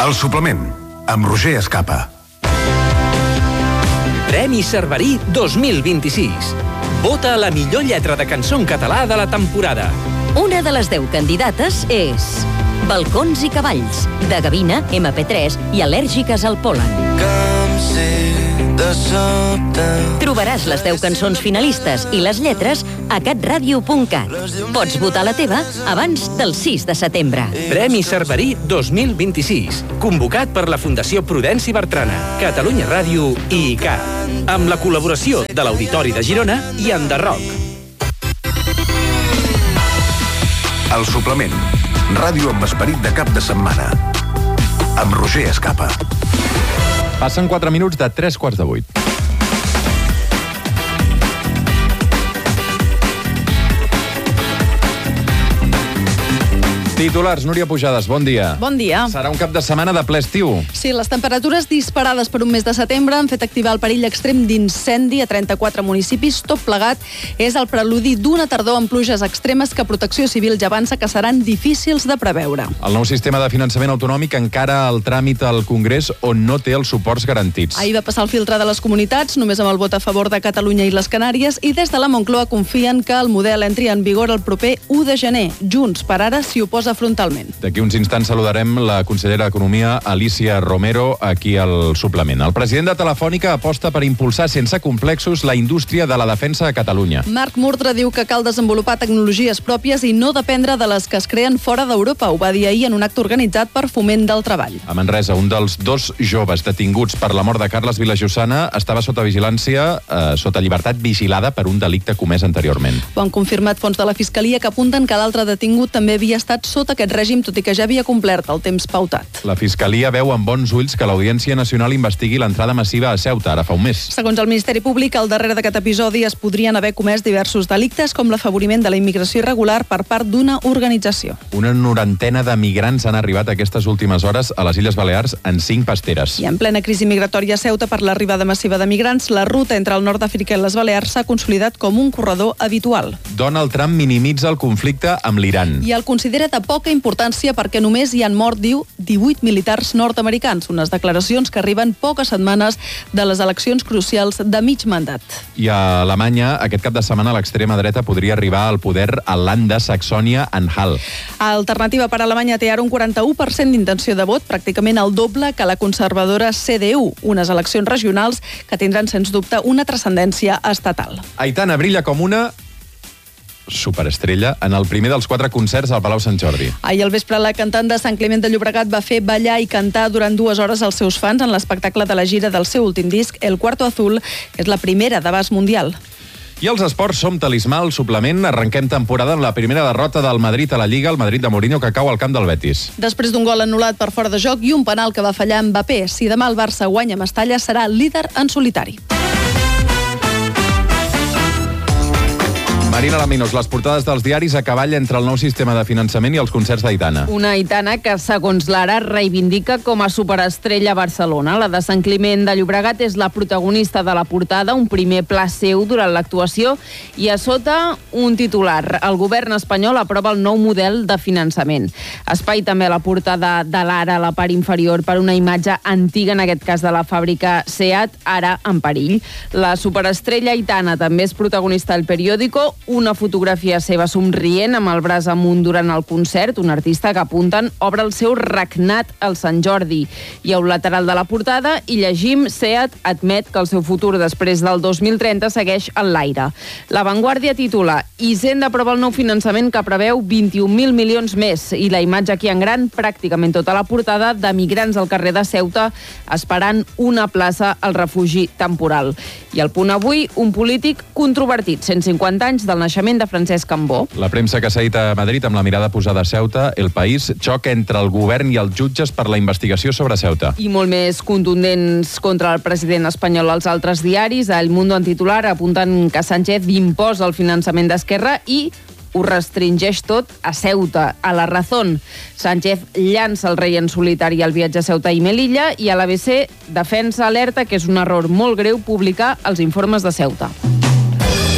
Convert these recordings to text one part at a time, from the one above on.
El suplement, amb Roger Escapa. Premi Cerverí 2026. Vota la millor lletra de cançó en català de la temporada. Una de les 10 candidates és Balcons i cavalls, de Gavina, MP3 i Al·lèrgiques al pol·len. Trobaràs les 10 cançons finalistes i les lletres a catradio.cat. Pots votar la teva abans del 6 de setembre. Premi Cerverí 2026. Convocat per la Fundació Prudenci Bertrana, Catalunya Ràdio i ICAT. Amb la col·laboració de l'Auditori de Girona i Enderroc. El suplement. Ràdio amb esperit de cap de setmana. Amb Roger Escapa. Passen 4 minuts de 7:45. Titulars, Núria Pujades, bon dia. Bon dia. Serà un cap de setmana de ple estiu. Sí, les temperatures disparades per un mes de setembre han fet activar el perill extrem d'incendi a 34 municipis. Tot plegat és el preludi d'una tardor amb pluges extremes que Protecció Civil ja avança que seran difícils de preveure. El nou sistema de finançament autonòmic encara el tràmit al Congrés on no té els suports garantits. Ahir va passar el filtre de les comunitats, només amb el vot a favor de Catalunya i les Canàries, i des de la Moncloa confien que el model entri en vigor el proper 1 de gener. Junts, per ara, s'hi oposa frontalment. D'aquí uns instants saludarem la consellera d'Economia, Alicia Romero, aquí al suplement. El president de Telefònica aposta per impulsar sense complexos la indústria de la defensa a Catalunya. Marc Murtra diu que cal desenvolupar tecnologies pròpies i no dependre de les que es creen fora d'Europa. Ho va dir ahir en un acte organitzat per Foment del Treball. A Manresa, un dels 2 joves detinguts per la mort de Carles Vilajossana estava sota vigilància, sota llibertat vigilada per un delicte comès anteriorment. Ho han confirmat fonts de la Fiscalia que apunten que l'altre detingut també havia estat sota aquest règim, tot i que ja havia complert el temps pautat. La Fiscalia veu amb bons ulls que l'Audiència Nacional investigui l'entrada massiva a Ceuta, ara fa un mes. Segons el Ministeri Públic, al darrere d'aquest episodi es podrien haver comès diversos delictes, com l'afavoriment de la immigració irregular per part d'una organització. Una 90 de migrants han arribat aquestes últimes hores a les Illes Balears en 5 pasteres. I en plena crisi migratòria a Ceuta per l'arribada massiva de migrants, la ruta entre el nord d'Àfrica i les Balears s'ha consolidat com un corredor habitual. Donald Trump minimitza el conflicte amb l'Iran. I el considera de poca importància perquè només hi han mort, diu, 18 militars nord-americans, unes declaracions que arriben poques setmanes de les eleccions crucials de mig mandat. I a Alemanya, aquest cap de setmana, l'extrema dreta podria arribar al poder a Landa, Saxònia-Anhalt. Alternativa per Alemanya té ara un 41% d'intenció de vot, pràcticament el doble que la conservadora CDU, unes eleccions regionals que tindran, sens dubte, una transcendència estatal. Aitana brilla com una superestrella en el primer dels 4 concerts al Palau Sant Jordi. Ahir al vespre la cantant de Sant Climent de Llobregat va fer ballar i cantar durant 2 hores als seus fans en l'espectacle de la gira del seu últim disc, El Cuarto Azul, que és la primera d'abast mundial. I els esports som talismà, al suplement. Arrenquem temporada amb la primera derrota del Madrid a la Lliga, el Madrid de Mourinho, que cau al camp del Betis. Després d'un gol anul·lat per fora de joc i un penal que va fallar Mbappé, si demà el Barça guanya Mestalla, serà líder en solitari. Marina Laminos, les portades dels diaris a cavall entre el nou sistema de finançament i els concerts d'Aitana. Una Aitana que, segons l'Ara, reivindica com a superestrella a Barcelona. La de Sant Climent de Llobregat és la protagonista de la portada, un primer pla seu durant l'actuació, i a sota un titular. El govern espanyol aprova el nou model de finançament. Espai també a la portada de l'Ara, a la part inferior, per una imatge antiga, en aquest cas de la fàbrica SEAT, ara en perill. La superestrella Aitana també és protagonista del periòdico, una fotografia seva somrient amb el braç amunt durant el concert, un artista que apunten obre el seu regnat al Sant Jordi. I a un lateral de la portada hi llegim SEAT admet que el seu futur després del 2030 segueix en l'aire. La Vanguardia titula Hisenda aprova el nou finançament que preveu 21.000 milions més i la imatge aquí en gran, pràcticament tota la portada, de migrants al carrer de Ceuta esperant una plaça al refugi temporal. I al Punt Avui, un polític controvertit, 150 anys del naixement de Francesc Cambó. La premsa que s'ha dit a Madrid amb la mirada posada a Ceuta, El País, xoc entre el govern i els jutges per la investigació sobre Ceuta. I molt més contundents contra el president espanyol als altres diaris. A El Mundo en titular apunten que Sánchez imposa el finançament d'Esquerra i ho restringeix tot a Ceuta. A La Razón, Sánchez llança el rei en solitari al viatge a Ceuta i Melilla, i a l'ABC, Defensa alerta que és un error molt greu publicar els informes de Ceuta.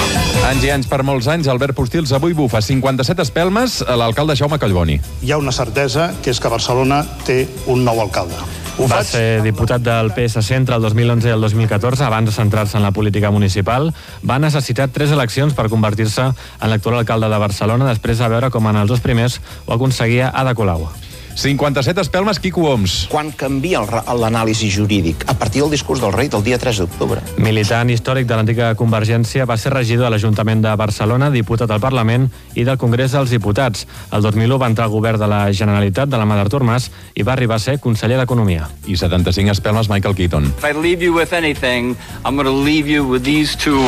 Anys i anys per molts anys, Albert Postils avui bufa 57 espelmes a l'alcalde Jaume Collboni. Hi ha una certesa, que és que Barcelona té un nou alcalde. Va ser diputat del PSC entre el 2011 i el 2014, abans de centrar-se en la política municipal. Va necessitar 3 eleccions per convertir-se en l'actual alcalde de Barcelona, després de veure com en els 2 primers ho aconseguia Ada Colau. 57 espelmes, Quico Homs. Quan canvia l'anàlisi jurídic? A partir del discurs del rei del dia 3 d'octubre. Militant històric de l'antiga Convergència, va ser regidor a l'Ajuntament de Barcelona, diputat al Parlament i del Congrés dels Diputats. El 2001 va entrar al govern de la Generalitat de la mà d'Artur Mas i va arribar a ser conseller d'Economia. I 75 espelmes, Michael Keaton. If I leave you with anything, I'm going to leave you with these 2